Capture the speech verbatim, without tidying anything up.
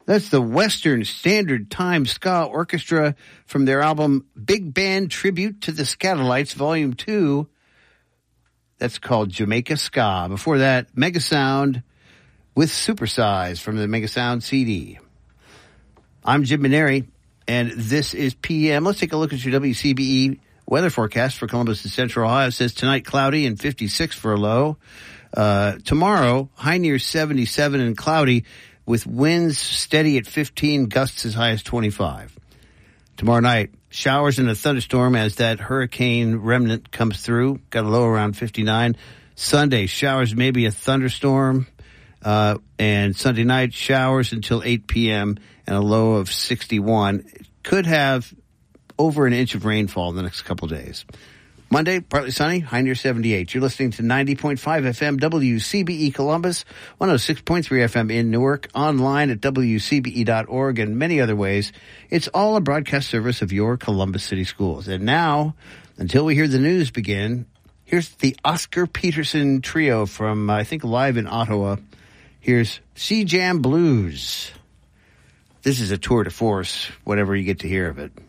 That's the Western Standard Time Ska Orchestra from their album Big Band Tribute to the Scatolites, Volume two. That's called Jamaica Ska. Before that, Megasound with Supersize from the Megasound C D. I'm Jim Maneri, and this is P M. Let's take a look at your W C B E weather forecast for Columbus and Central Ohio. It says tonight cloudy and fifty-six for a low. Uh, tomorrow, high near seventy-seven and cloudy, with winds steady at fifteen, gusts as high as twenty-five. Tomorrow night, showers and a thunderstorm as that hurricane remnant comes through. Got a low around fifty-nine. Sunday, showers, maybe a thunderstorm. Uh, and Sunday night, showers until eight p.m. and a low of sixty-one. Could have over an inch of rainfall in the next couple days. Monday, partly sunny, high near seventy-eight. You're listening to ninety point five F M W C B E Columbus, one oh six point three F M in Newark, online at W C B E dot org, and many other ways. It's all a broadcast service of your Columbus City Schools. And now, until we hear the news begin, here's the Oscar Peterson Trio from, I think, live in Ottawa. Here's Sea Jam Blues. This is a tour de force, whatever you get to hear of it.